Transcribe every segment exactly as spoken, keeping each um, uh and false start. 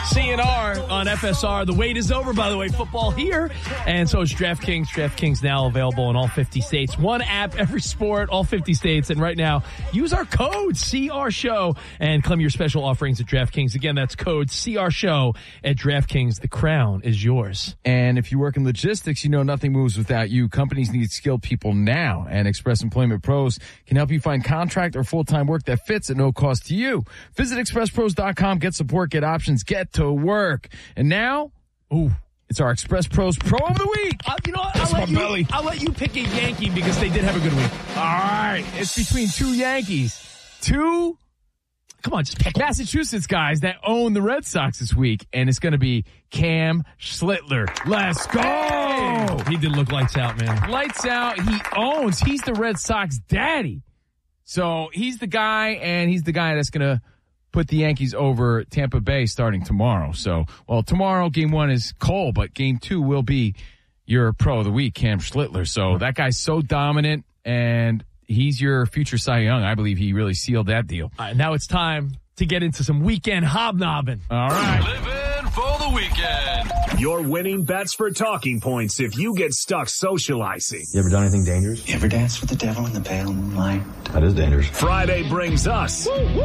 C N R on F S R. The wait is over, by the way. Football here. And so is DraftKings. DraftKings now available in all fifty states. One app, every sport, all fifty states. And right now, use our code C R Show and claim your special offerings at DraftKings. Again, that's code C R Show at DraftKings. The crown is yours. And if you work in logistics, you know nothing moves without you. Companies need skilled people now. And Express Employment Pros can help you find contract or full-time work that fits at no cost to you. Visit express pros dot com. Get support, get options, get to work. And now, ooh, it's our Express Pros Pro of the Week. Uh, you know what? I'll let you, belly. I'll let you pick a Yankee because they did have a good week. All right. It's between two Yankees. Two, come on, just pick Massachusetts guys that own the Red Sox this week. And it's going to be Cam Schlittler. Let's go. Hey. He did look lights out, man. Lights out. He owns. He's the Red Sox daddy. So he's the guy, and he's the guy that's going to put the Yankees over Tampa Bay starting tomorrow. So, well, tomorrow game one is Cole, but game two will be your pro of the week, Cam Schlittler. So that guy's so dominant, and he's your future Cy Young. I believe he really sealed that deal. All right, now it's time to get into some weekend hobnobbing. All right. Living for the weekend. Your winning bets for talking points if you get stuck socializing. You ever done anything dangerous? You ever danced with the devil in the pale moonlight? That is dangerous. Friday brings us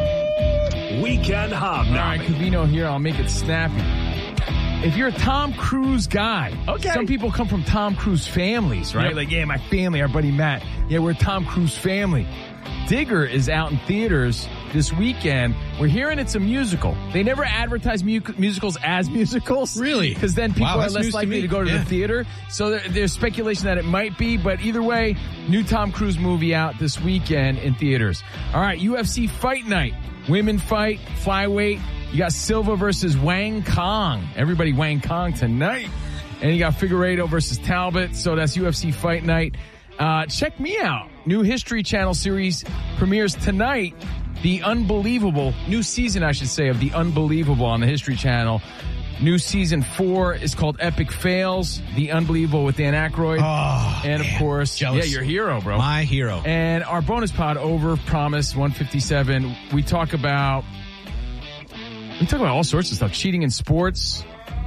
Weekend Hobnobbing. All right, Covino here. I'll make it snappy. If you're a Tom Cruise guy, okay. Some people come from Tom Cruise families, right? Yep. Like, yeah, my family, our buddy Matt. Yeah, we're a Tom Cruise family. Digger is out in theaters this weekend. We're hearing it's a musical. They never advertise mu- musicals as musicals. Really? Because then people wow, are less likely to, to go to yeah. the theater. So there, there's speculation that it might be. But either way, new Tom Cruise movie out this weekend in theaters. All right, U F C Fight Night. Women fight, flyweight. You got Silva versus Wang Kong. Everybody Wang Kong tonight. And you got Figueiredo versus Talbot. So that's U F C Fight Night. Uh, check me out. New History Channel series premieres tonight. The Unbelievable, new season, I should say, of The Unbelievable on the History Channel. New season four is called Epic Fails. The Unbelievable with Dan Aykroyd. Oh, and of man. course, Jealous. yeah, your hero, bro. My hero. And our bonus pod over, Promise one fifty-seven. We talk about, we talk about all sorts of stuff. Cheating in sports,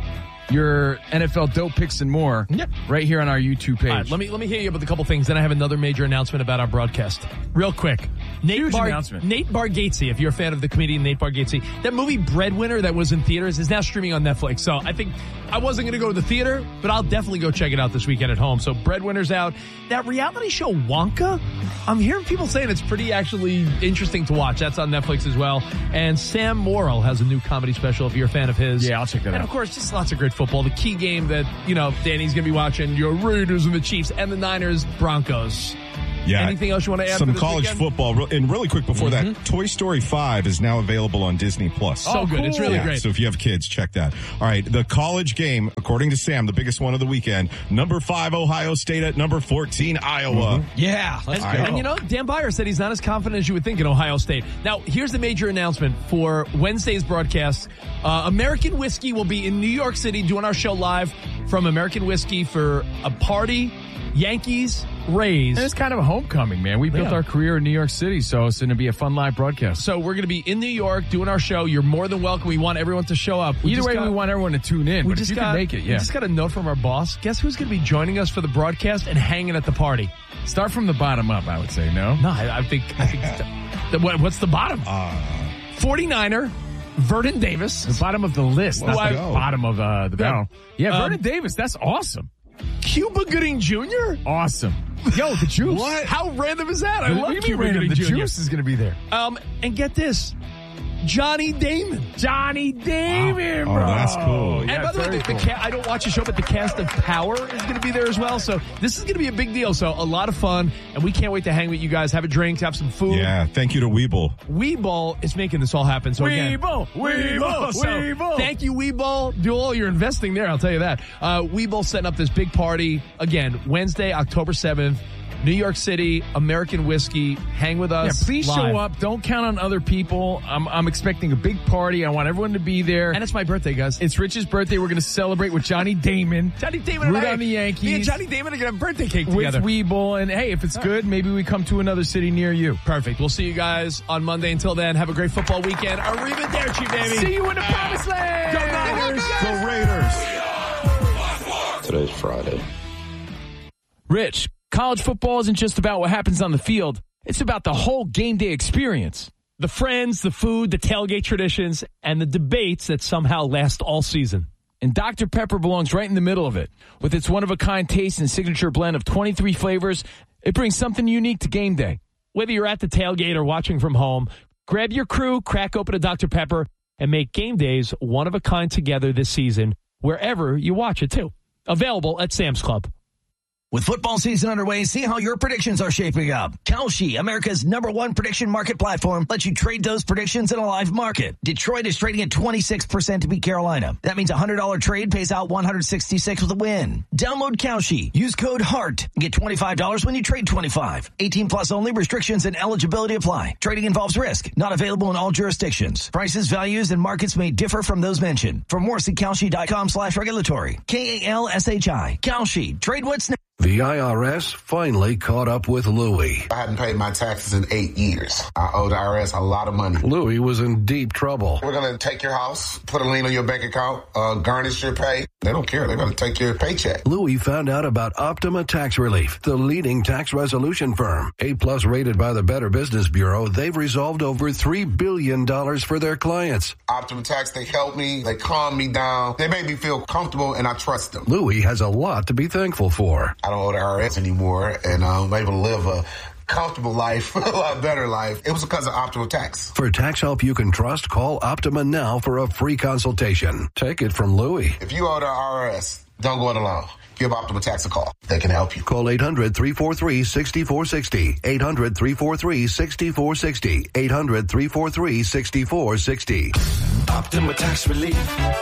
your N F L dope picks and more. Yep. Right here on our YouTube page. All right, let me let me hit you up with a couple things. Then I have another major announcement about our broadcast. Real quick. Nate Huge Bar- announcement. Nate Bargatze, if you're a fan of the comedian Nate Bargatze, that movie Breadwinner that was in theaters is now streaming on Netflix. So I think I wasn't going to go to the theater, but I'll definitely go check it out this weekend at home. So Breadwinner's out. That reality show Wonka, I'm hearing people saying it's pretty actually interesting to watch. That's on Netflix as well. And Sam Morrill has a new comedy special if you're a fan of his. Yeah, I'll check that and out. And of course, just lots of great football. The key game that, you know, Danny's going to be watching, your Raiders and the Chiefs and the Niners Broncos. Yeah. Anything else you want to add? Some for this college weekend? football. And really quick before Mm-hmm. that, Toy Story five is now available on Disney Plus. So Oh, good. cool. It's really Yeah, great. so if you have kids, check that. All right. The college game, according to Sam, the biggest one of the weekend. Number five, Ohio State at number fourteen, Iowa. Mm-hmm. Yeah. Let's go. And you know, Dan Byer said he's not as confident as you would think in Ohio State. Now, here's the major announcement for Wednesday's broadcast. Uh, American Whiskey will be in New York City doing our show live from American Whiskey for a party. Yankees, Rays. And it's kind of a homecoming, man. We built Yeah. our career in New York City, so it's going to be a fun live broadcast. So we're going to be in New York doing our show. You're more than welcome. We want everyone to show up. We Either just way, got, we want everyone to tune in. we But just if you got, can make it, We yeah. just got a note from our boss. Guess who's going to be joining us for the broadcast and hanging at the party? Start from the bottom up, I would say, no? No, I, I think, I think the, what, what's the bottom? Uh, forty-niner, Vernon Davis. The bottom of the list, not Let's the go. bottom of uh, the barrel. Yeah, Um, Vernon Davis, that's awesome. Cuba Gooding Junior? Awesome. Yo, the juice. What? How random is that? I What love do you mean Cuba random? Gooding The Junior juice is going to be there. Um, and get this, Johnny Damon. Johnny Damon, Wow. bro. Oh, that's cool. And Yeah, by the way, very the, the cool. ca- I don't watch the show, but the cast of Power is going to be there as well. So this is going to be a big deal. So a lot of fun, and we can't wait to hang with you guys, have a drink, have some food. yeah. Thank you to Weeble. Weeball is making this all happen. So again, Weeble, Weeble, So, Weeble. thank you, Weeble. Do all your investing there, I'll tell you that. Uh, Weeble setting up this big party, again, Wednesday, October seventh. New York City, American Whiskey. Hang with us. Yeah, please live. show up. Don't count on other people. I'm, I'm expecting a big party. I want everyone to be there. And it's my birthday, guys. It's Rich's birthday. We're going to celebrate with Johnny Damon. Johnny Damon Root and I, on the Yankees. Me and Johnny Damon are going to have birthday cake With together. Weeble. And hey, if it's good, maybe we come to another city near you. Perfect. We'll see you guys on Monday. Until then, have a great football weekend. Arrivederci, baby. See you in the promised land. Go Niners. Today's Friday. Rich, college football isn't just about what happens on the field. It's about the whole game day experience. The friends, the food, the tailgate traditions, and the debates that somehow last all season. And Doctor Pepper belongs right in the middle of it. With its one-of-a-kind taste and signature blend of twenty-three flavors, it brings something unique to game day. Whether you're at the tailgate or watching from home, grab your crew, crack open a Doctor Pepper, and make game days one-of-a-kind together this season, wherever you watch it, too. Available at Sam's Club. With football season underway, see how your predictions are shaping up. Kalshi, America's number one prediction market platform, lets you trade those predictions in a live market. Detroit is trading at twenty-six percent to beat Carolina. That means a one hundred dollars trade pays out one hundred sixty-six with a win. Download Kalshi. Use code HEART and get twenty-five dollars when you trade twenty-five. eighteen plus only. Restrictions and eligibility apply. Trading involves risk. Not available in all jurisdictions. Prices, values, and markets may differ from those mentioned. For more, see Kalshi.com slash regulatory. K A L S H I. Kalshi. Trade what's next. The I R S finally caught up with Louie. I hadn't paid my taxes in eight years. I owe the I R S a lot of money. Louie was in deep trouble. We're going to take your house, put a lien on your bank account, uh, garnish your pay. They don't care. They're going to take your paycheck. Louie found out about Optima Tax Relief, the leading tax resolution firm. A-plus rated by the Better Business Bureau, they've resolved over three billion dollars for their clients. Optima Tax, they help me. They calm me down. They make me feel comfortable, and I trust them. Louie has a lot to be thankful for. I don't owe the I R S anymore, and I'm able to live a comfortable life, a lot better life. It was because of Optima Tax. For tax help you can trust, call Optima now for a free consultation. Take it from Louie. If you owe the I R S, don't go it alone. Give Optima Tax a call. They can help you. Call eight hundred, three four three, six four six zero. eight hundred, three four three, six four six zero. eight hundred, three four three, six four six zero. Optima Tax Relief.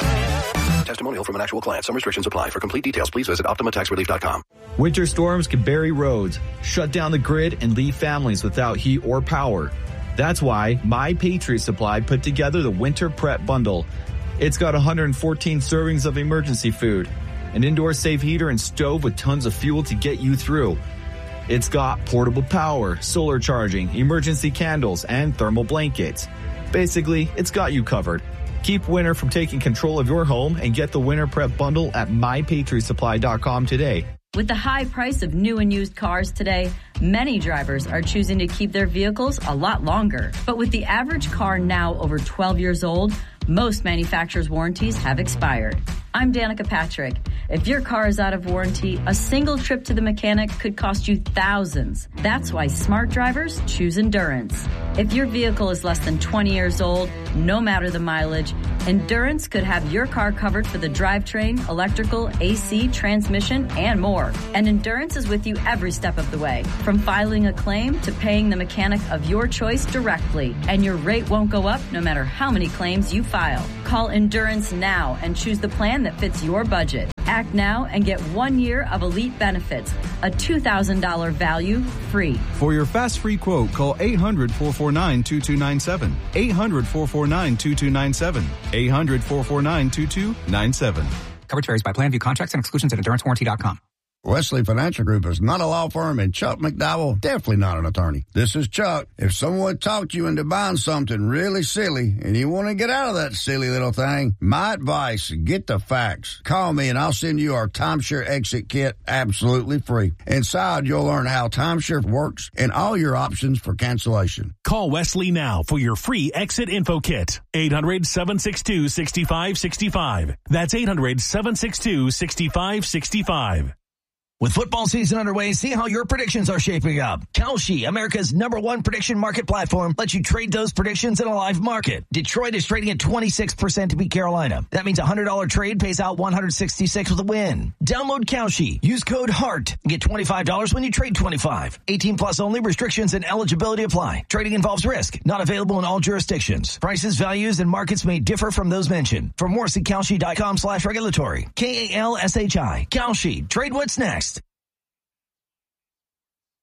Testimonial from an actual client. Some restrictions apply. For complete details, please visit Optima Tax Relief dot com. Winter storms can bury roads, shut down the grid, and leave families without heat or power. That's why My Patriot Supply put together the Winter Prep Bundle. It's got one hundred fourteen servings of emergency food, an indoor safe heater and stove with tons of fuel to get you through. It's got portable power, solar charging, emergency candles, and thermal blankets. Basically, it's got you covered. Keep winter from taking control of your home and get the Winter Prep Bundle at My Patriot Supply dot com today. With the high price of new and used cars today, many drivers are choosing to keep their vehicles a lot longer. But with the average car now over twelve years old, most manufacturers' warranties have expired. I'm Danica Patrick. If your car is out of warranty, a single trip to the mechanic could cost you thousands. That's why smart drivers choose Endurance. If your vehicle is less than twenty years old, no matter the mileage, Endurance could have your car covered for the drivetrain, electrical, A C, transmission, and more. And Endurance is with you every step of the way, from filing a claim to paying the mechanic of your choice directly. And your rate won't go up no matter how many claims you file. Call Endurance now and choose the plan that fits your budget. Act now and get one year of elite benefits, a two thousand dollars value free. For your fast free quote, call eight hundred, four four nine, two two nine seven. eight hundred, four four nine, two two nine seven. eight hundred, four four nine, two two nine seven. Coverage varies by plan. View contracts and exclusions at endurance warranty dot com. Wesley Financial Group is not a law firm, and Chuck McDowell definitely not an attorney. This is Chuck. If someone talked you into buying something really silly and you want to get out of that silly little thing, my advice, get the facts. Call me and I'll send you our timeshare exit kit absolutely free. Inside, you'll learn how timeshare works and all your options for cancellation. Call Wesley now for your free exit info kit. eight hundred, seven six two, six five six five. That's eight hundred, seven six two, six five six five. With football season underway, see how your predictions are shaping up. Kalshi, America's number one prediction market platform, lets you trade those predictions in a live market. Detroit is trading at twenty-six percent to beat Carolina. That means a one hundred dollars trade pays out one hundred sixty-six with a win. Download Kalshi. Use code HEART and get twenty-five dollars when you trade twenty-five. eighteen plus only. Restrictions and eligibility apply. Trading involves risk. Not available in all jurisdictions. Prices, values, and markets may differ from those mentioned. For more, see Kalshi.com slash regulatory. K A L S H I. Kalshi. Trade what's next.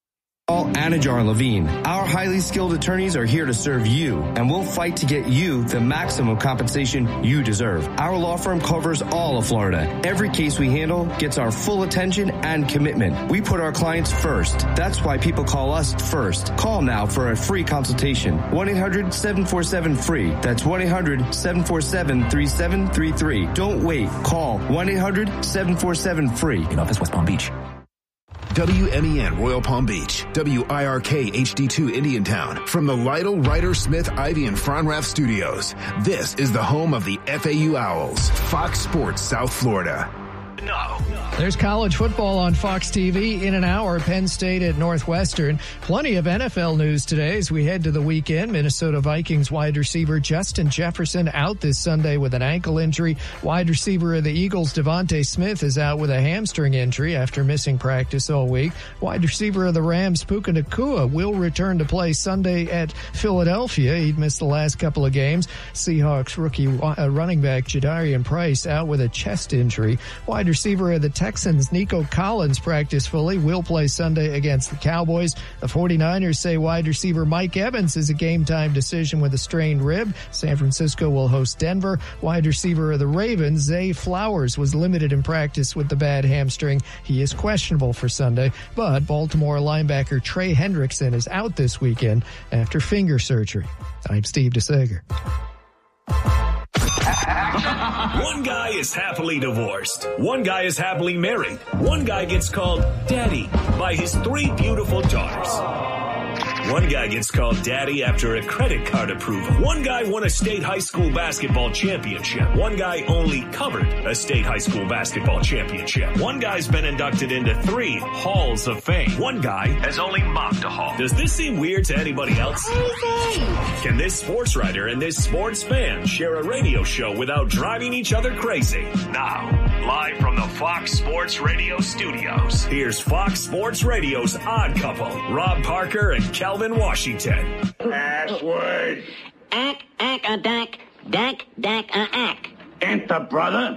Anajar Levine. Our highly skilled attorneys are here to serve you, and we'll fight to get you the maximum compensation you deserve. Our law firm covers all of Florida. Every case we handle gets our full attention and commitment. We put our clients first. That's why people call us first. Call now for a free consultation. one eight hundred seven four seven free. That's one eight hundred seven four seven three seven three three. Don't wait. Call one eight hundred seven four seven free. In office, West Palm Beach. W M E N Royal Palm Beach, W I R K H D two Indiantown. From the Lytle, Ryder, Smith, Ivy, and Fronrath studios, this is the home of the F A U Owls, Fox Sports South Florida. No. There's college football on Fox T V in an hour. Penn State at Northwestern. Plenty of N F L news today as we head to the weekend. Minnesota Vikings wide receiver Justin Jefferson out this Sunday with an ankle injury. Wide receiver of the Eagles Devontae Smith is out with a hamstring injury after missing practice all week. Wide receiver of the Rams Puka Nacua will return to play Sunday at Philadelphia. He'd missed the last couple of games. Seahawks rookie uh, running back Jadarian Price out with a chest injury. Wide receiver of the Texans, Nico Collins, practiced fully, will play Sunday against the Cowboys. The 49ers say wide receiver Mike Evans is a game-time decision with a strained rib. San Francisco will host Denver. Wide receiver of the Ravens, Zay Flowers, was limited in practice with the bad hamstring. He is questionable for Sunday, but Baltimore linebacker Trey Hendrickson is out this weekend after finger surgery. I'm Steve DeSager. One guy is happily divorced. One guy is happily married. One guy gets called daddy by his three beautiful daughters. One guy gets called daddy after a credit card approval. One guy won a state high school basketball championship. One guy only covered a state high school basketball championship. One guy's been inducted into three halls of fame. One guy has only mocked a hall. Does this seem weird to anybody else? Can this sports writer and this sports fan share a radio show without driving each other crazy? Now, live from the Fox Sports Radio studios, here's Fox Sports Radio's Odd Couple, Rob Parker and Calvin Washington. Password. Ack, ack, a dack, dack, dack, a ack. Enter, brother.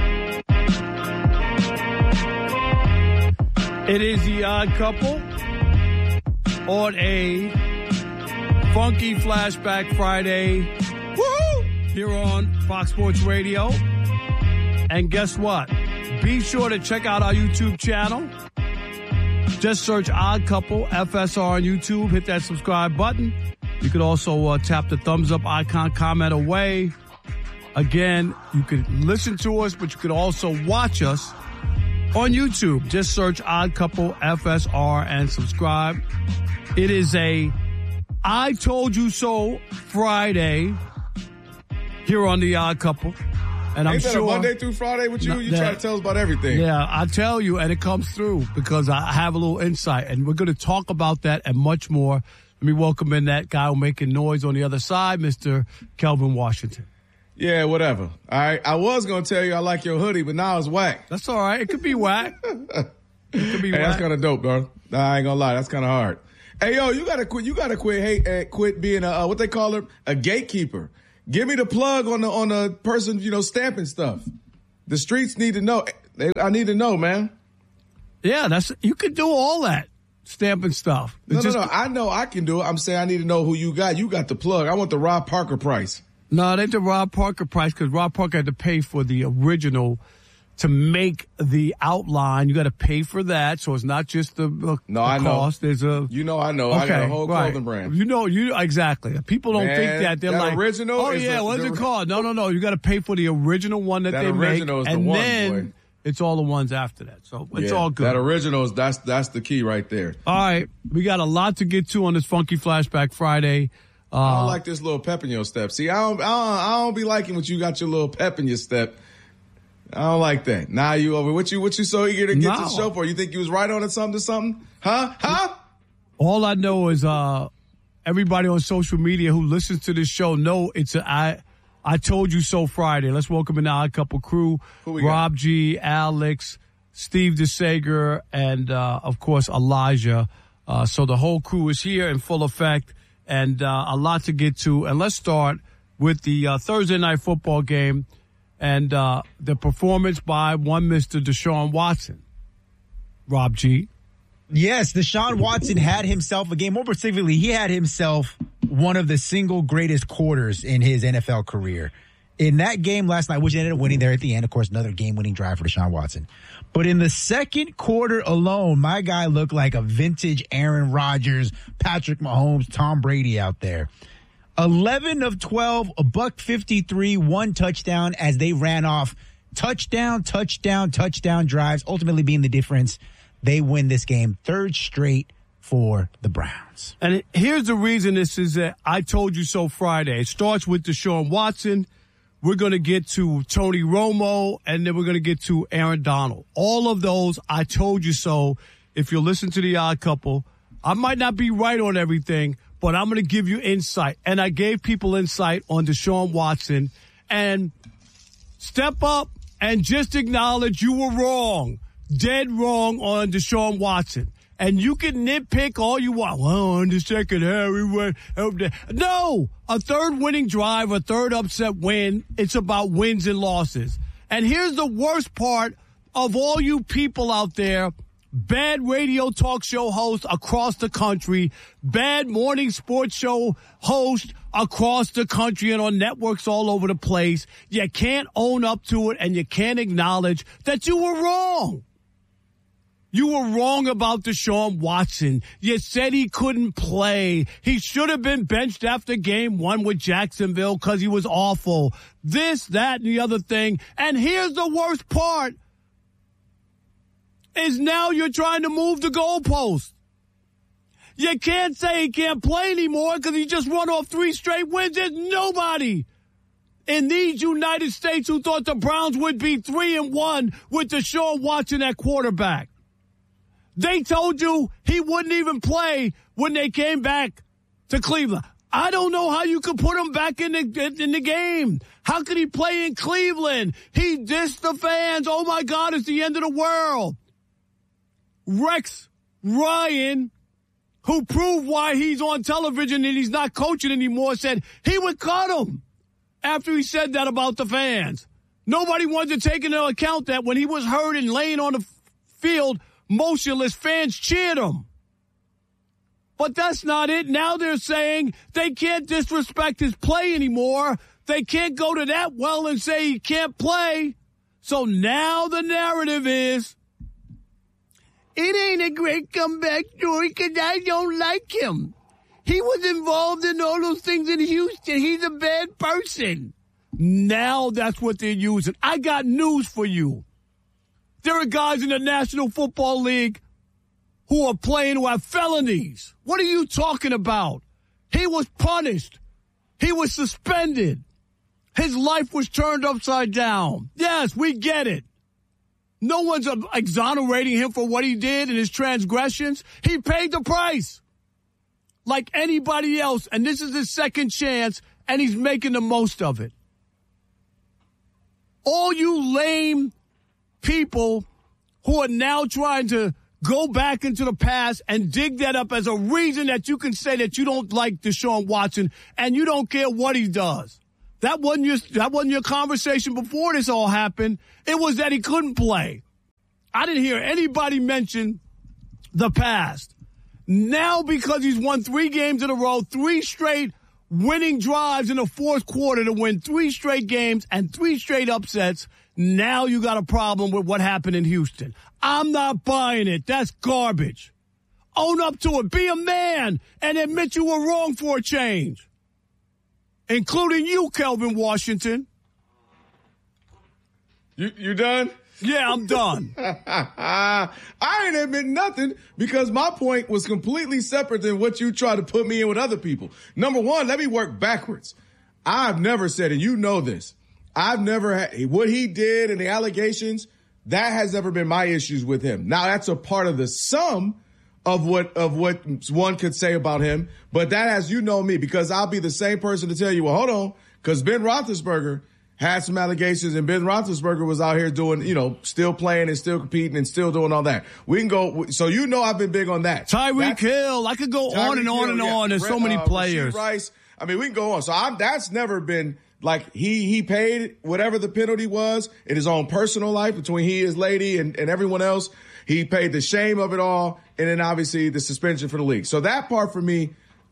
It is the Odd Couple on a funky Flashback Friday. Woo! Here on Fox Sports Radio. And guess what? Be sure to check out our YouTube channel. Just search Odd Couple F S R on YouTube. Hit that subscribe button. You could also uh, tap the thumbs up icon, comment away. Again, you could listen to us, but you could also watch us on YouTube. Just search Odd Couple F S R and subscribe. It is a I Told You So Friday here on the Odd Couple. And I'm Ain't that sure a Monday through Friday with you? No, You that, try to tell us about everything. Yeah, I tell you, and it comes through because I have a little insight, and we're going to talk about that and much more. Let me welcome in that guy who's making noise on the other side, Mister Kelvin Washington. Yeah, whatever. All right, I was going to tell you I like your hoodie, but now it's whack. That's all right. It could be whack. It could be hey, whack. That's kind of dope, bro. Nah, I ain't gonna lie, that's kind of hard. Hey, yo, you gotta quit. You gotta quit. Hey, uh, quit being a uh, what they call it, a gatekeeper. Give me the plug on the on the person, you know, stamping stuff. The streets need to know. They, I need to know, man. Yeah, that's you can do all that stamping stuff. No, It's no, just, no. I know I can do it. I'm saying I need to know who you got. You got the plug. I want the Rob Parker price. No, they did Rob Parker price because Rob Parker had to pay for the original to make the outline. You got to pay for that, so it's not just the, the no. The I know. cost. There's a you know. I know. Okay, I got a whole right. clothing brand. You know. You exactly. People don't Man, think that they're that like original. Oh is yeah, the, what's the, it called? No, no, no. You got to pay for the original one that, that they original make, is the and one, then boy. It's all the ones after that. So it's yeah, all good. That original is that's that's the key right there. All right, we got a lot to get to on this Funky Flashback Friday. Uh, I don't like this little pep in your step. See, I don't, I don't, I don't be liking what you got your little pep in your step. I don't like that. Now you over. What you, what you so eager to get no. to the show for? You think you was right on it something to something? Huh? Huh? All I know is, uh, everybody on social media who listens to this show know it's a, I, I Told You So Friday. Let's welcome in the Odd Couple crew. Who we Rob got? G, Alex, Steve DeSager, and, uh, of course, Elijah. Uh, so the whole crew is here in full effect and, uh, a lot to get to. And let's start with the, uh, Thursday night football game and, uh, the performance by one Mister Deshaun Watson. Rob G. Yes, Deshaun Watson had himself a game. More specifically, he had himself one of the single greatest quarters in his N F L career. In that game last night, which ended up winning there at the end, of course, another game-winning drive for Deshaun Watson. But in the second quarter alone, my guy looked like a vintage Aaron Rodgers, Patrick Mahomes, Tom Brady out there. eleven of twelve, a buck fifty-three, one touchdown as they ran off touchdown, touchdown, touchdown drives, ultimately being the difference. They win this game, third straight for the Browns. And here's the reason this is that I told you so Friday. It starts with Deshaun Watson. We're going to get to Tony Romo, and then we're going to get to Aaron Donald. All of those, I told you so. If you listen to The Odd Couple, I might not be right on everything, but I'm going to give you insight. And I gave people insight on Deshaun Watson. And step up and just acknowledge you were wrong, dead wrong on Deshaun Watson. And you can nitpick all you want. Well, in the second half, we went. No, a third winning drive, a third upset win. It's about wins and losses. And here's the worst part of all you people out there, bad radio talk show hosts across the country, bad morning sports show hosts across the country and on networks all over the place. You can't own up to it, and you can't acknowledge that you were wrong. You were wrong about Deshaun Watson. You said he couldn't play. He should have been benched after game one with Jacksonville because he was awful. This, that, and the other thing. And here's the worst part, is now you're trying to move the goalpost. You can't say he can't play anymore because he just won off three straight wins. There's nobody in these United States who thought the Browns would be three and one with Deshaun Watson at quarterback. They told you he wouldn't even play when they came back to Cleveland. I don't know how you could put him back in the in the game. How could he play in Cleveland? He dissed the fans. Oh, my God, it's the end of the world. Rex Ryan, who proved why he's on television and he's not coaching anymore, said he would cut him after he said that about the fans. Nobody wanted to take into account that when he was hurt and laying on the field, motionless, fans cheered him. But that's not it. Now they're saying they can't disrespect his play anymore. They can't go to that well and say he can't play. So now the narrative is, it ain't a great comeback story because I don't like him. He was involved in all those things in Houston. He's a bad person. Now that's what they're using. I got news for you. There are guys in the National Football League who are playing who have felonies. What are you talking about? He was punished. He was suspended. His life was turned upside down. Yes, we get it. No one's exonerating him for what he did and his transgressions. He paid the price like anybody else, and this is his second chance, and he's making the most of it. All you lame people who are now trying to go back into the past and dig that up as a reason that you can say that you don't like Deshaun Watson and you don't care what he does. That wasn't your, that wasn't your conversation before this all happened. It was that he couldn't play. I didn't hear anybody mention the past. Now, because he's won three games in a row, three straight winning drives in the fourth quarter to win three straight games and three straight upsets, now you got a problem with what happened in Houston. I'm not buying it. That's garbage. Own up to it. Be a man and admit you were wrong for a change. Including you, Kelvin Washington. You you done? Yeah, I'm done. I ain't admit nothing because my point was completely separate than what you try to put me in with other people. Number one, let me work backwards. I've never said, and you know this, I've never had, what he did and the allegations, that has never been my issues with him. Now, that's a part of the sum of what of what one could say about him, but that has, you know me, because I'll be the same person to tell you, well, hold on, because Ben Roethlisberger had some allegations, and Ben Roethlisberger was out here doing, you know, still playing and still competing and still doing all that. We can go, so you know I've been big on that. Tyreek Hill, I could go Tyreek on and on Hill, and on. Yeah. There's so many uh, players. Rasheed Rice, I mean, we can go on. So I'm, that's never been like he he paid whatever the penalty was in his own personal life between he, his lady, and, and everyone else. He paid the shame of it all, and then obviously the suspension for the league. So that part for me,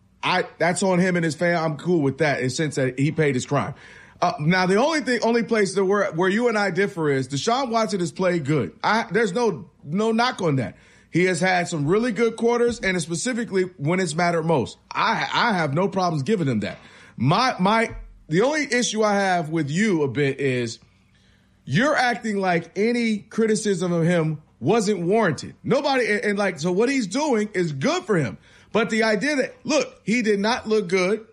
I that's on him and his family. I'm cool with that in the sense that he paid his crime. Uh, now the only thing, only place that where where you and I differ is Deshaun Watson has played good. I, there's no no knock on that. He has had some really good quarters, and specifically when it's mattered most. I I have no problems giving him that. My my the only issue I have with you a bit is you're acting like any criticism of him wasn't warranted. Nobody, and, and like, so what he's doing is good for him. But the idea that, look, he did not look good.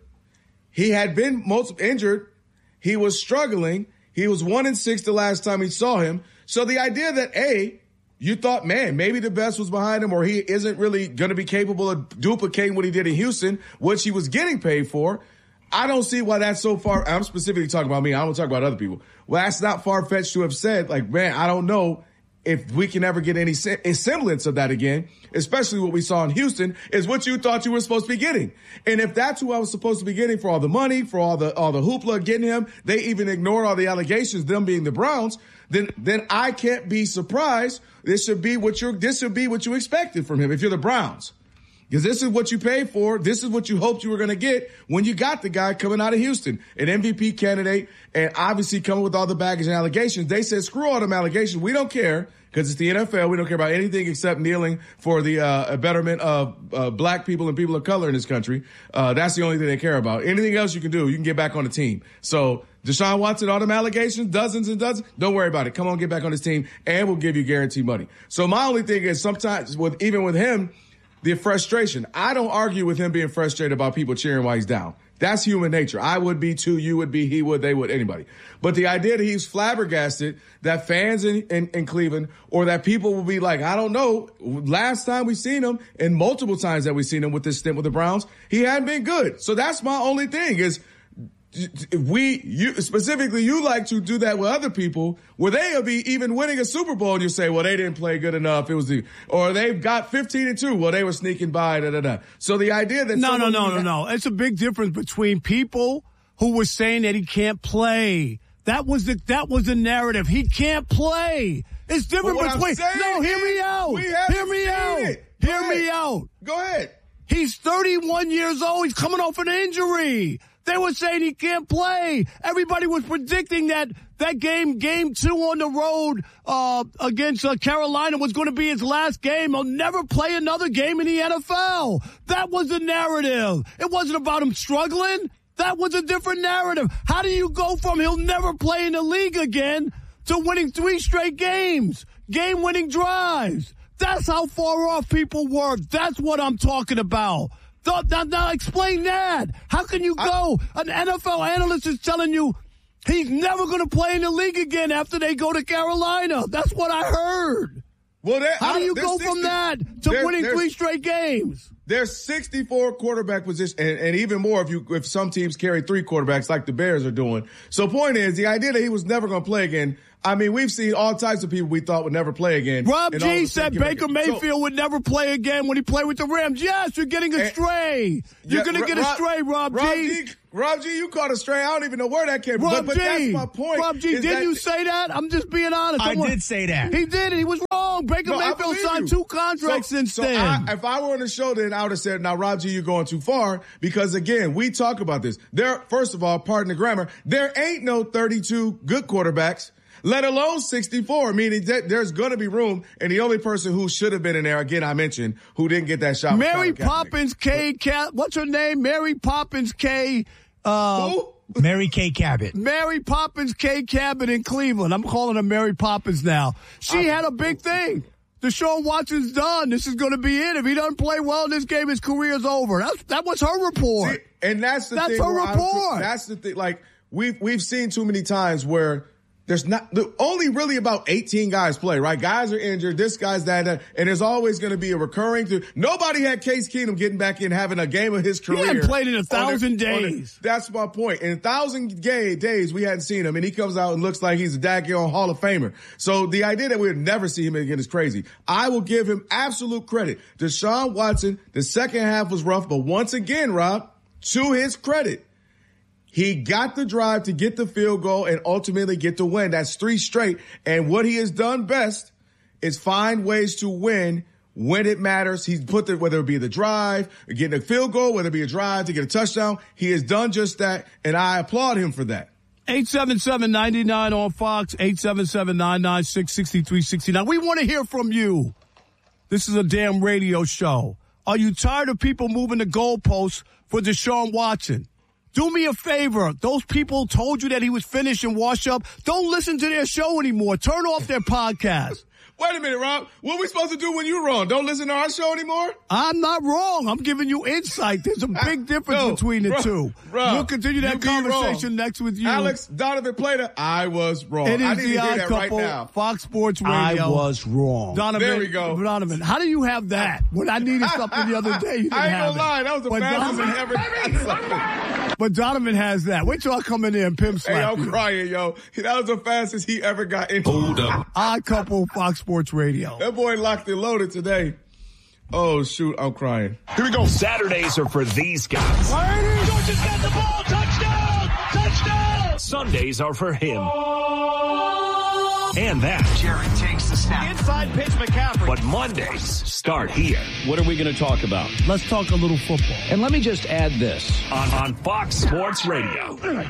He had been most injured. He was struggling. He was one and six the last time he saw him. So the idea that, A, you thought, man, maybe the best was behind him or he isn't really going to be capable of duplicating what he did in Houston, which he was getting paid for. I don't see why that's so far. I'm specifically talking about me. I don't talk about other people. Well, that's not far-fetched to have said, like, man, I don't know if we can ever get any semblance of that again, especially what we saw in Houston, is what you thought you were supposed to be getting. And if that's who I was supposed to be getting for all the money, for all the all the hoopla getting him, they even ignored all the allegations, them being the Browns, then then I can't be surprised. This should be what you're this should be what you expected from him if you're the Browns. Because this is what you paid for. This is what you hoped you were going to get when you got the guy coming out of Houston, an M V P candidate, and obviously coming with all the baggage and allegations. They said, screw all them allegations. We don't care because it's the N F L. We don't care about anything except kneeling for the uh, betterment of uh, black people and people of color in this country. Uh, that's the only thing they care about. Anything else you can do, you can get back on the team. So Deshaun Watson, all them allegations, dozens and dozens, don't worry about it. Come on, get back on this team, and we'll give you guaranteed money. So my only thing is sometimes with even with him, the frustration. I don't argue with him being frustrated about people cheering while he's down. That's human nature. I would be too. You would be. He would. They would. Anybody. But the idea that he's flabbergasted that fans in, in, in Cleveland or that people will be like, I don't know. Last time we seen him and multiple times that we've seen him with this stint with the Browns, he hadn't been good. So that's my only thing is we, you specifically, you like to do that with other people where they'll be even winning a Super Bowl and you say, well, they didn't play good enough. It was the, or they've got fifteen and two. Well, they were sneaking by, da, da, da. So the idea that. No, no, no, no, no. It's a big difference between people who were saying that he can't play. That was the, that was the narrative. He can't play. It's different between. No, hear me out. Hear me out. Hear me out. Go ahead. He's thirty-one years old. He's coming off an injury. They were saying he can't play. Everybody was predicting that that game, game two on the road uh, against uh, Carolina was going to be his last game. He'll never play another game in the N F L. That was the narrative. It wasn't about him struggling. That was a different narrative. How do you go from he'll never play in the league again to winning three straight games, game-winning drives? That's how far off people were. That's what I'm talking about. Now, now explain that. How can you go? An N F L analyst is telling you he's never going to play in the league again after they go to Carolina. That's what I heard. Well, how do you go sixty, from that to winning three straight games? There's sixty-four quarterback positions, and, and even more if you if some teams carry three quarterbacks like the Bears are doing. So point is, the idea that he was never going to play again, I mean, we've seen all types of people we thought would never play again. Rob G said Baker Mayfield so, would never play again when he played with the Rams. Yes, you're getting a stray. You're yeah, going to get a stray, Rob, Rob G. G. Rob G, you caught a stray. I don't even know where that came from. Rob but, but G. that's my point. Rob G, did that, you say that? I'm just being honest. I I'm did say that. He did. He was wrong. Baker no, Mayfield signed you. two contracts so, since so then. I, if I were on the show, then I would have said, now, Rob G, you're going too far. Because, again, we talk about this. There, first of all, pardon the grammar, there ain't no thirty-two good quarterbacks, let alone sixty-four, meaning that there's going to be room. And the only person who should have been in there, again, I mentioned, who didn't get that shot. Mary Poppins K. Cat. What's her name? Mary Poppins K. Uh, who? Mary Kay Cabot. Mary Poppins K. Cabot in Cleveland. I'm calling her Mary Poppins now. She had a big thing. Deshaun Watson's done. This is going to be it. If he doesn't play well in this game, his career's over. That's, that was her report. See, and that's the that's thing. That's her report. I, that's the thing. Like, we've, we've seen too many times where there's not the, only really about eighteen guys play, right? Guys are injured. This guy's that, that and there's always going to be a recurring. Th- Nobody had Case Keenum getting back in, having a game of his career. He hadn't played in a thousand the, days. The, that's my point. In a thousand gay days, we hadn't seen him, and he comes out and looks like he's a daggone Hall of Famer. So the idea that we would never see him again is crazy. I will give him absolute credit. Deshaun Watson, the second half was rough, but once again, Rob, to his credit, He got the drive to get the field goal and ultimately get the win. That's three straight. And what he has done best is find ways to win when it matters. He's put the, whether it be the drive, getting a field goal, whether it be a drive to get a touchdown. He has done just that, and I applaud him for that. eight seven seven, nine nine on Fox, eight seven seven, nine nine six, six three six nine. We want to hear from you. This is a damn radio show. Are you tired of people moving the goalposts for Deshaun Watson? Do me a favor. Those people told you that he was finished and washed up. Don't listen to their show anymore. Turn off their podcast. Wait a minute, Rob. What are we supposed to do when you're wrong? Don't listen to our show anymore? I'm not wrong. I'm giving you insight. There's a big difference no, between the Rob, two. Rob, we'll continue that conversation next with you. Alex Donovan Plater, I was wrong. It is I need the to hear Odd that Couple, right now. Fox Sports Radio. I was wrong. Donovan, there we go. Donovan, how do you have that? When I needed something the other day, you didn't I ain't have gonna lie. That was the but fastest Donovan, he ever got something. But Donovan has that. Wait till I come in there and pimp slap Hey, I'm you. crying, yo. That was the fastest he ever got in. Hold up. Odd Couple, Fox Sports Radio. That boy locked and loaded today. Oh, shoot. I'm crying. Here we go. Saturdays are for these guys. Georgia's got the ball. Touchdown! Touchdown! Sundays are for him. And that. Jared takes the snap. Inside pitch, McCaffrey. But Mondays start here. What are we going to talk about? Let's talk a little football. And let me just add this. On, on Fox Sports Radio.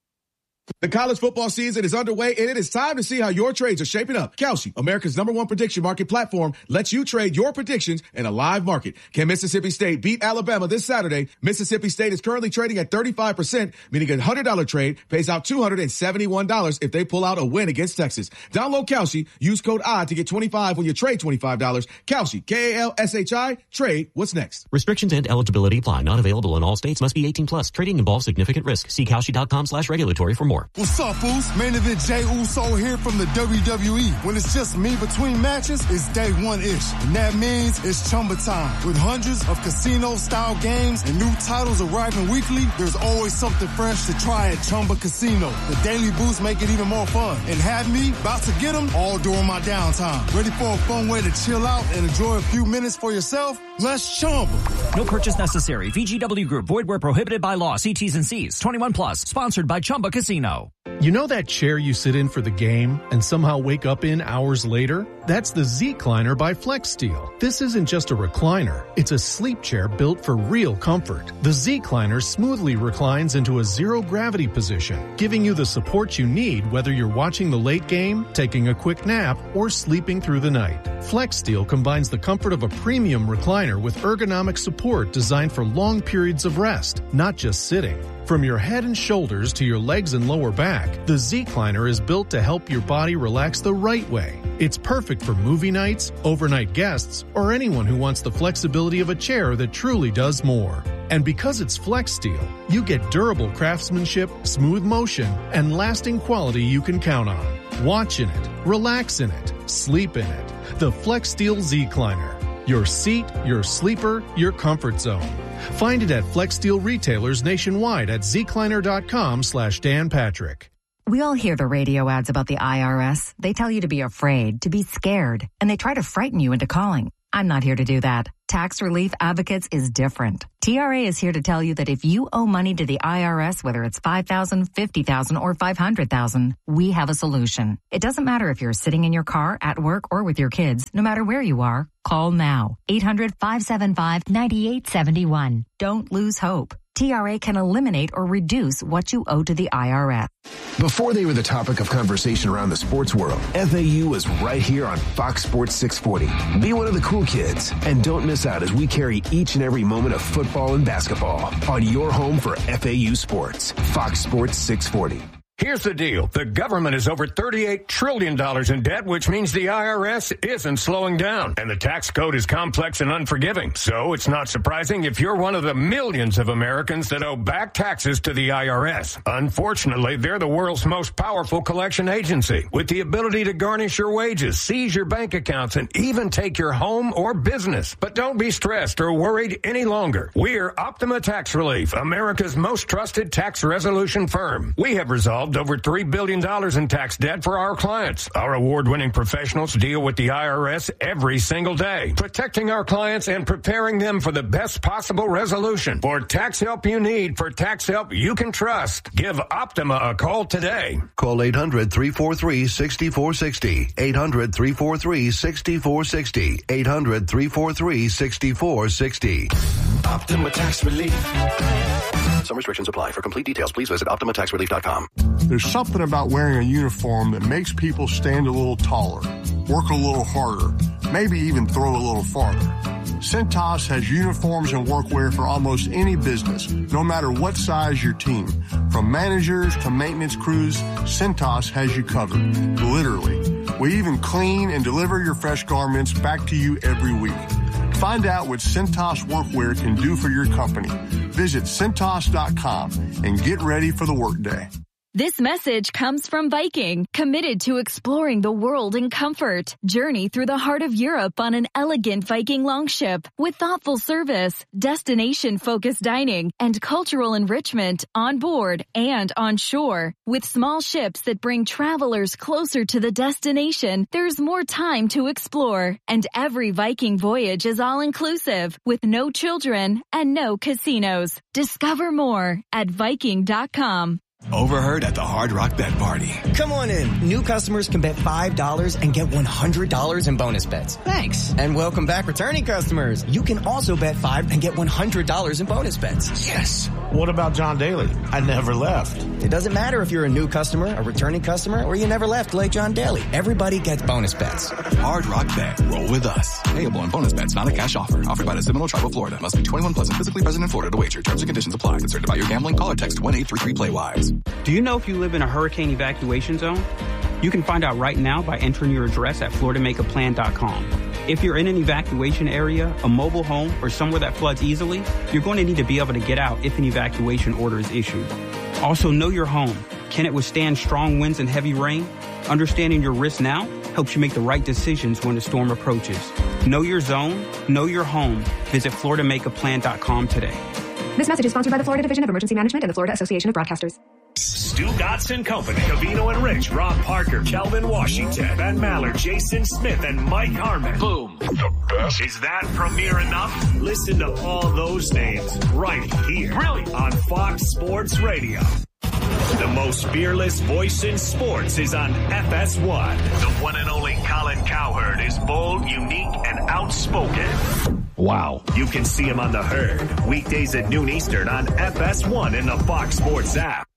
The college football season is underway, and it is time to see how your trades are shaping up. Kalshi, America's number one prediction market platform, lets you trade your predictions in a live market. Can Mississippi State beat Alabama this Saturday? Mississippi State is currently trading at thirty-five percent, meaning a one hundred dollars trade pays out two hundred seventy-one dollars if they pull out a win against Texas. Download Kalshi, use code I to get twenty-five dollars when you trade twenty-five dollars. Kalshi, K A L S H I, trade. What's next? Restrictions and eligibility apply. Not available in all states. Must be eighteen plus. Trading involves significant risk. See Kalshi.com slash regulatory for more. What's up, fools? Main event Jey Uso here from the W W E. When it's just me between matches, it's day one-ish. And that means it's Chumba time. With hundreds of casino-style games and new titles arriving weekly, there's always something fresh to try at Chumba Casino. The daily boosts make it even more fun. And have me about to get them all during my downtime. Ready for a fun way to chill out and enjoy a few minutes for yourself? Let's Chumba. No purchase necessary. V G W Group. Void where prohibited by law. See T's and C's. twenty-one plus. Sponsored by Chumba Casino. You know that chair you sit in for the game and somehow wake up in hours later? That's the Z-Cliner by FlexSteel. This isn't just a recliner. It's a sleep chair built for real comfort. The Z-Cliner smoothly reclines into a zero-gravity position, giving you the support you need whether you're watching the late game, taking a quick nap, or sleeping through the night. FlexSteel combines the comfort of a premium recliner with ergonomic support designed for long periods of rest, not just sitting. From your head and shoulders to your legs and lower back, the Z-Cliner is built to help your body relax the right way. It's perfect for movie nights, overnight guests, or anyone who wants the flexibility of a chair that truly does more. And because it's FlexSteel, you get durable craftsmanship, smooth motion, and lasting quality you can count on. Watch in it, relax in it, sleep in it. The FlexSteel Z-Cliner. Your seat, your sleeper, your comfort zone. Find it at FlexSteel retailers nationwide at zcliner.com slash Dan Patrick. We all hear the radio ads about the I R S. They tell you to be afraid, to be scared, and they try to frighten you into calling. I'm not here to do that. Tax Relief Advocates is different. T R A is here to tell you that if you owe money to the I R S, whether it's five thousand dollars, fifty thousand dollars, or five hundred thousand dollars, we have a solution. It doesn't matter if you're sitting in your car, at work, or with your kids. No matter where you are, call now. eight hundred, five seven five, nine eight seven one. Don't lose hope. T R A can eliminate or reduce what you owe to the I R S. Before they were the topic of conversation around the sports world, F A U was right here on Fox Sports six forty. Be one of the cool kids, and don't miss out as we carry each and every moment of football and basketball on your home for F A U sports. Fox Sports six forty. Here's the deal. The government is over thirty-eight trillion dollars in debt, which means the I R S isn't slowing down. And the tax code is complex and unforgiving. So it's not surprising if you're one of the millions of Americans that owe back taxes to the I R S. Unfortunately, they're the world's most powerful collection agency, with the ability to garnish your wages, seize your bank accounts, and even take your home or business. But don't be stressed or worried any longer. We're Optima Tax Relief, America's most trusted tax resolution firm. We have resolved solved over three billion dollars in tax debt for our clients. Our award-winning professionals deal with the I R S every single day, protecting our clients and preparing them for the best possible resolution. For tax help you need, for tax help you can trust, give Optima a call today. Call eight hundred, three four three, six four six zero. eight hundred, three four three, six four six zero. eight hundred, three four three, six four six zero. Optima Tax Relief. Some restrictions apply. For complete details, please visit optima tax relief dot com. There's something about wearing a uniform that makes people stand a little taller, work a little harder, maybe even throw a little farther. Cintas has uniforms and workwear for almost any business, no matter what size your team. From managers to maintenance crews, Cintas has you covered. Literally. We even clean and deliver your fresh garments back to you every week. Find out what Cintas Workwear can do for your company. Visit Cintas dot com and get ready for the workday. This message comes from Viking, committed to exploring the world in comfort. Journey through the heart of Europe on an elegant Viking longship with thoughtful service, destination-focused dining, and cultural enrichment on board and on shore. With small ships that bring travelers closer to the destination, there's more time to explore. And every Viking voyage is all-inclusive, with no children and no casinos. Discover more at Viking dot com. Overheard at the Hard Rock Bet Party. Come on in. New customers can bet five dollars and get one hundred dollars in bonus bets. Thanks. And welcome back returning customers. You can also bet five and get one hundred dollars in bonus bets. Yes. What about John Daly? I never left. It doesn't matter if you're a new customer, a returning customer, or you never left like John Daly. Everybody gets bonus bets. Hard Rock Bet. Roll with us. Payable on bonus bets, not a cash offer. Offered by the Seminole Tribe of Florida. Must be twenty-one plus and physically present in Florida to wager. Terms and conditions apply. Concerned about your gambling? Call or text one eight three three play wise. Do you know if you live in a hurricane evacuation zone? You can find out right now by entering your address at florida make a plan dot com. If you're in an evacuation area, a mobile home, or somewhere that floods easily, you're going to need to be able to get out if an evacuation order is issued. Also, know your home. Can it withstand strong winds and heavy rain? Understanding your risk now helps you make the right decisions when the storm approaches. Know your zone, know your home. Visit florida make a plan dot com today. This message is sponsored by the Florida Division of Emergency Management and the Florida Association of Broadcasters. Stu Gotson Company, Cavino and Rich, Rob Parker, Calvin Washington, Ben Maller, Jason Smith, and Mike Harmon. Boom. The best. Is that premiere enough? Listen to all those names right here. Really? On Fox Sports Radio. The most fearless voice in sports is on F S one. The one and only Colin Cowherd is bold, unique, and outspoken. Wow. You can see him on The Herd, weekdays at noon Eastern on F S one and the Fox Sports app.